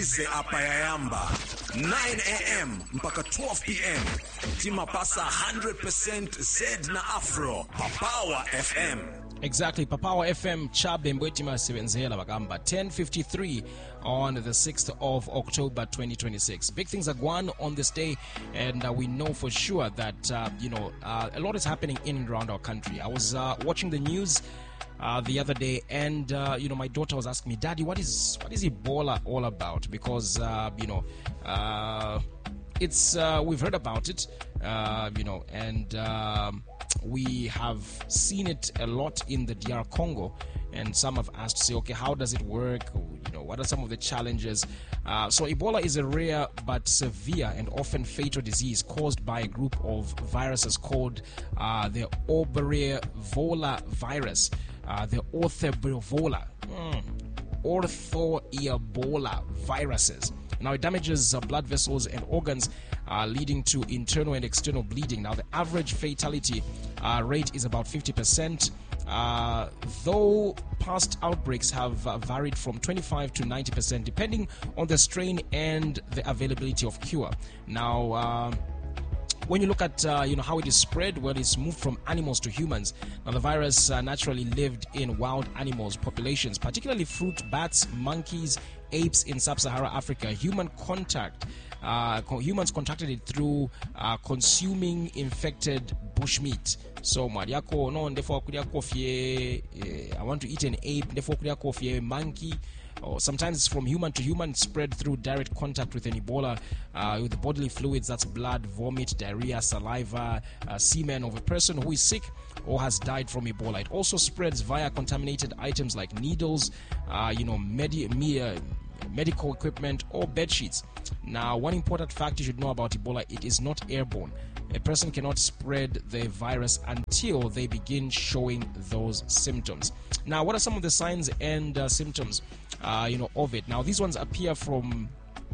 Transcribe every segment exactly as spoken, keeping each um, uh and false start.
Tize apayayamba. nine a.m. mpaka twelve p.m. Timapasa one hundred percent Z na Afro. Papawa F M. Exactly, Papawa F M Chabe Mbwetima Sibenzela Bagamba, ten fifty-three on the sixth of October twenty twenty-six. Big things are going on this day, and uh, we know for sure that uh, you know uh, a lot is happening in and around our country. I was uh, watching the news uh, the other day, and uh, you know my daughter was asking me, "Daddy, what is what is Ebola all about?" Because uh, you know uh, it's uh, we've heard about it, uh, you know, and um, we have seen it a lot in the D R Congo, and some have asked, say, okay, how does it work? You know, what are some of the challenges? Uh, so Ebola is a rare but severe and often fatal disease caused by a group of viruses called uh, the Orthoebola virus, uh, the Orthoebola, mm, Orthoebola viruses. Now, it damages uh, blood vessels and organs, uh, leading to internal and external bleeding. Now, the average fatality uh, rate is about fifty percent, uh, though past outbreaks have uh, varied from twenty-five to ninety percent, depending on the strain and the availability of cure. Now, uh, when you look at uh, you know how it is spread, well, it's moved from animals to humans. Now, the virus uh, naturally lived in wild animals populations, particularly fruit bats, monkeys, apes in sub-Saharan Africa. Human contact, uh, humans contracted it through uh, consuming infected bushmeat. So, Mariako, no, therefore, I want to eat an ape, therefore, a monkey. Or sometimes it's from human to human, spread through direct contact with an Ebola, uh, with the bodily fluids, that's blood, vomit, diarrhea, saliva, uh, semen of a person who is sick or has died from Ebola. It also spreads via contaminated items like needles, uh, you know, medi- me, uh, medical equipment, or bed sheets. Now, one important fact you should know about Ebola: it is not airborne. A person cannot spread the virus until they begin showing those symptoms. Now, what are some of the signs and uh, symptoms, uh, you know, of it? Now, these ones appear from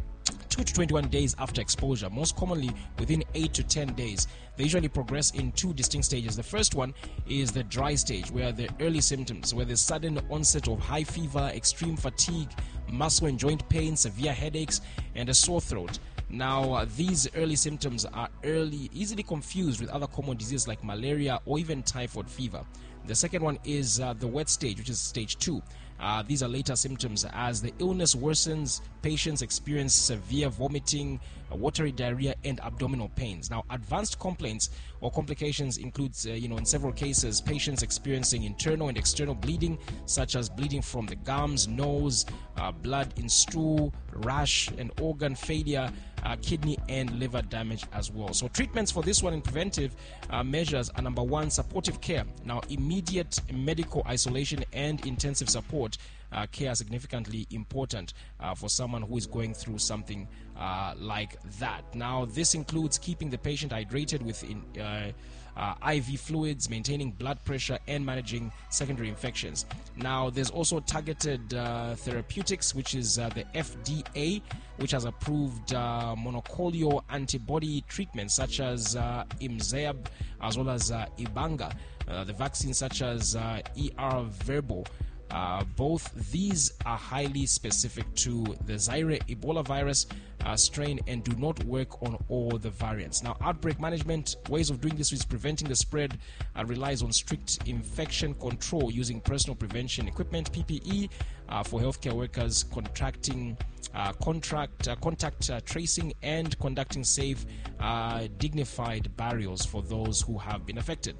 two to twenty-one days after exposure, most commonly within eight to ten days. They usually progress in two distinct stages. The first one is the dry stage, where the early symptoms, where there's sudden onset of high fever, extreme fatigue, muscle and joint pain, severe headaches, and a sore throat. Now, uh, these early symptoms are early, easily confused with other common diseases like malaria or even typhoid fever. The second one is uh, the wet stage, which is stage two. Uh, these are later symptoms. As the illness worsens, patients experience severe vomiting, uh, watery diarrhea, and abdominal pains. Now, advanced complaints or complications includes, uh, you know, in several cases, patients experiencing internal and external bleeding, such as bleeding from the gums, nose, uh, blood in stool, rash, and organ failure, uh, kidney and liver damage as well. So treatments for this one in preventive uh, measures are: number one, supportive care. Now, immediate medical isolation and intensive support uh, care are significantly important uh, for someone who is going through something uh, like that. Now, this includes keeping the patient hydrated with in, uh, uh, I V fluids, maintaining blood pressure, and managing secondary infections. Now, there's also targeted uh, therapeutics, which is uh, the F D A, which has approved uh, monoclonal antibody treatments such as uh, Imzab, as well as uh, Ibanga, uh, the vaccines such as uh, E R Verbo. Uh, both these are highly specific to the Zaire Ebola virus uh, strain and do not work on all the variants. Now, outbreak management, ways of doing this is preventing the spread, uh, relies on strict infection control using personal prevention equipment, P P E, uh, for healthcare workers, contracting, uh, contract, uh, contact uh, tracing, and conducting safe, uh, dignified burials for those who have been affected.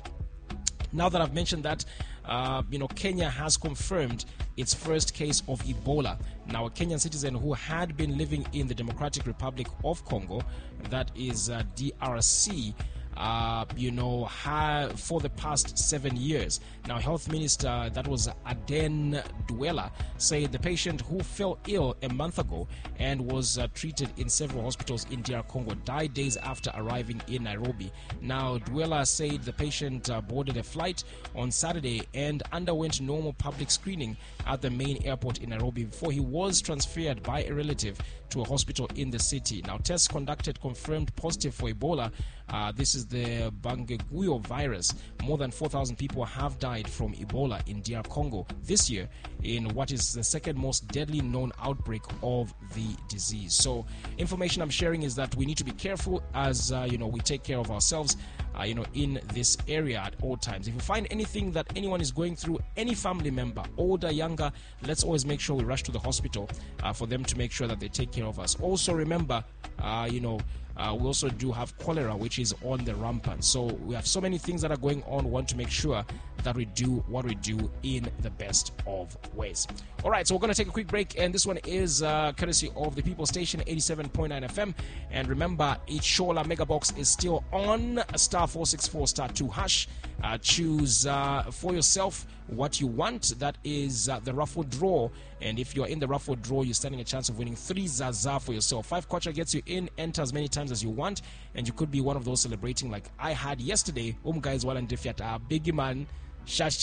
Now that I've mentioned that, uh, you know, Kenya has confirmed its first case of Ebola. Now, a Kenyan citizen who had been living in the Democratic Republic of Congo, that is uh, D R C, uh, you know, ha- for the past seven years. Now, Health Minister, that was Aden Duela, said the patient who fell ill a month ago and was uh, treated in several hospitals in D R Congo died days after arriving in Nairobi. Now, Duela said the patient uh, boarded a flight on Saturday and underwent normal public screening at the main airport in Nairobi before he was transferred by a relative to a hospital in the city. Now, tests conducted confirmed positive for Ebola. Uh, this is is the Bundibugyo virus. More than four thousand people have died from Ebola in D R Congo this year, in what is the second most deadly known outbreak of the disease. So, information I'm sharing is that we need to be careful as uh, you know we take care of ourselves. Uh, you know, in this area at all times. If you find anything that anyone is going through, any family member, older, younger, let's always make sure we rush to the hospital uh, for them to make sure that they take care of us. Also, remember, uh, you know, uh, we also do have cholera, which is on the rampant. So we have so many things that are going on. We want to make sure that we do what we do in the best of ways. All right, so we're going to take a quick break, and this one is uh, courtesy of the People Station, eighty-seven point nine F M. And remember, Ichola Mega Box is still on, star four six four, star two hash. Uh, choose uh, for yourself what you want. That is uh, the raffle draw. And if you're in the raffle draw, you're standing a chance of winning three Zaza for yourself. Five kwacha gets you in, enter as many times as you want, and you could be one of those celebrating like I had yesterday. Um guys, while and defiata big man. That's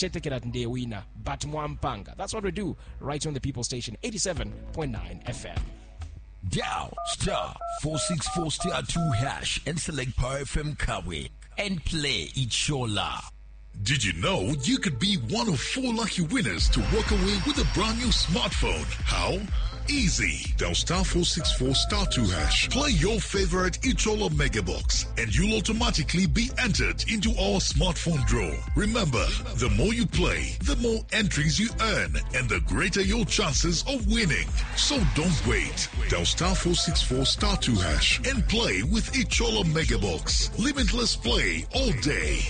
what we do right on the People Station, eighty-seven point nine F M. Dial star four six four star two hash and select Power F M Kawe and play Ichola. Did you know you could be one of four lucky winners to walk away with a brand new smartphone? How? Easy. Dial star four six four star two hash. Play your favorite Ichola Megabox and you'll automatically be entered into our smartphone draw. Remember, the more you play, the more entries you earn and the greater your chances of winning. So don't wait. Dial star four six four star two hash and play with Ichola Megabox. Limitless play all day.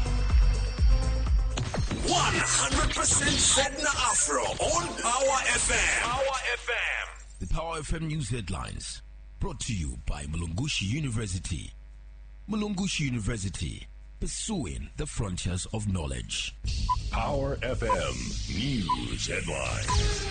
one hundred percent Sedna Afro on Power F M. Power F M. The Power F M news headlines brought to you by Mulungushi University. Mulungushi University, pursuing the frontiers of knowledge. Power F M news headlines.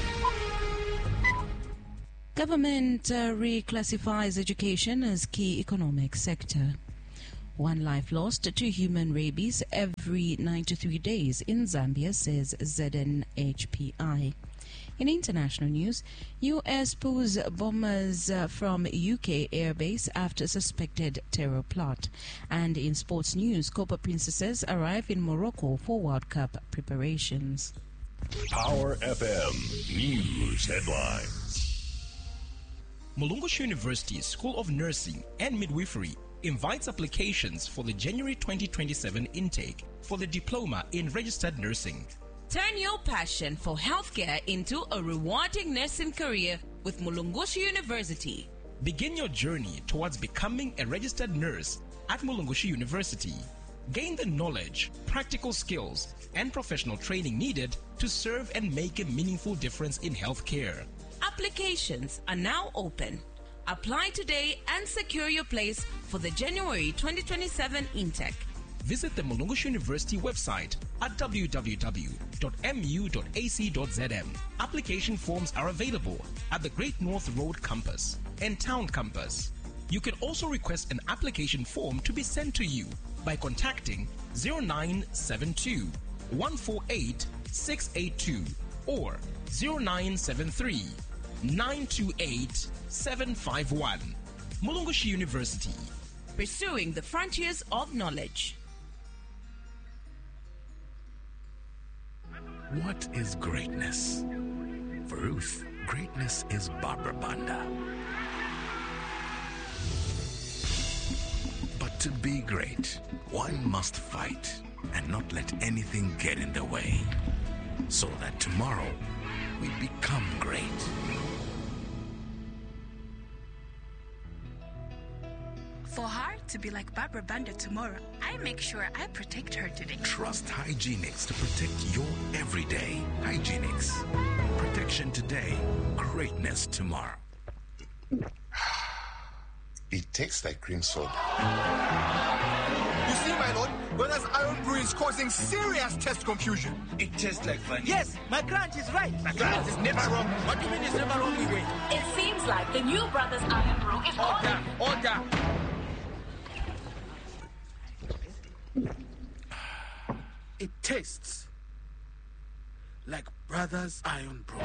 Government uh, reclassifies education as key economic sector. One life lost to human rabies every ninety-three days in Zambia, says Z N H P I. In international news, U S pulls bombers uh, from U K airbase after suspected terror plot. And in sports news, Copa Princesses arrive in Morocco for World Cup preparations. Power F M news headlines. Mulungushi University School of Nursing and Midwifery invites applications for the January twenty twenty-seven intake for the Diploma in Registered Nursing. Turn your passion for healthcare into a rewarding nursing career with Mulungushi University. Begin your journey towards becoming a registered nurse at Mulungushi University. Gain the knowledge, practical skills, and professional training needed to serve and make a meaningful difference in healthcare. Applications are now open. Apply today and secure your place for the January twenty twenty-seven intake. Visit the Mulungushi University website at w w w dot m u dot a c dot z m. Application forms are available at the Great North Road campus and Town campus. You can also request an application form to be sent to you by contacting zero nine seven two, one four eight, six eight two or zero nine seven three, nine two eight, seven five one. Mulungushi University. Pursuing the frontiers of knowledge. What is greatness? For Ruth, greatness is Barbara Banda. But to be great, one must fight and not let anything get in the way, so that tomorrow we become great. For her to be like Barbara Banda tomorrow, I make sure I protect her today. Trust Hygienix to protect your everyday. Hygienix. Protection today, greatness tomorrow. It tastes like cream soda. You see, my lord, Brothers Iron Brew is causing serious test confusion. It tastes like vanilla. Yes, my client is right. My client is never wrong. What do you mean it's never wrong? We wait. It seems like the new Brothers Iron Brew is Order, order. It tastes like Brothers Iron Brew.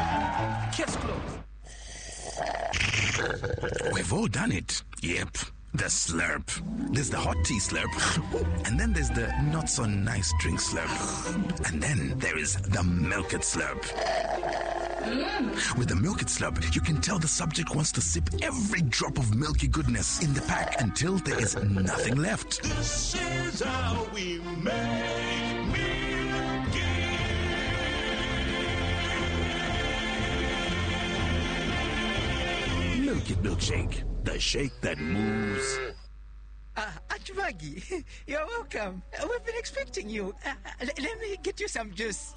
Case closed. We've all done it. Yep. the slurp. There's the hot tea slurp. And then there's the not so nice drink slurp. And then there is the milk it slurp. Mm. With the milk it slurp, you can tell the subject wants to sip every drop of milky goodness in the pack until there is nothing left. This is how we make milky. Milk It Milkshake, the shake that moves. Uh, Aunt Maggie, you're welcome. Uh, we've been expecting you. Uh, l- let me get you some juice.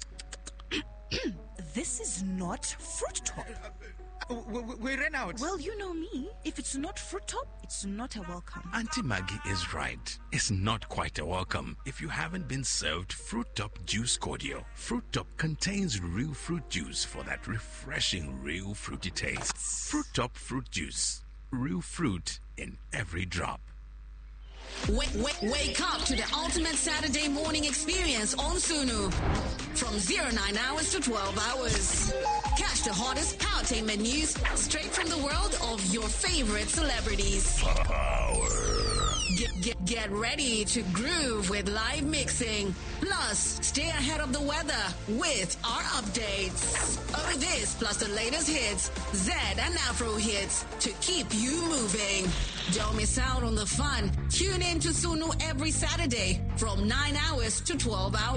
This is not Fruit Top. Uh, we, we- we ran out. Well, you know me. If it's not Fruit Top, it's not a welcome. Auntie Maggie is right. It's not quite a welcome if you haven't been served Fruit Top Juice Cordial. Fruit Top contains real fruit juice for that refreshing, real fruity taste. Fruit Top Fruit Juice. Real fruit in every drop. Wake, wake, wake up to the ultimate Saturday morning experience on Sunu. From zero nine hours to twelve hours. Catch the hottest powertainment news straight from the world of your favorite celebrities. Power. Get, get, get ready to groove with live mixing. Plus, stay ahead of the weather with our updates. Oh, this plus the latest hits, Zed and Afro hits to keep you moving. Don't miss out on the fun. Tune in to Sunu every Saturday from nine hours to twelve hours.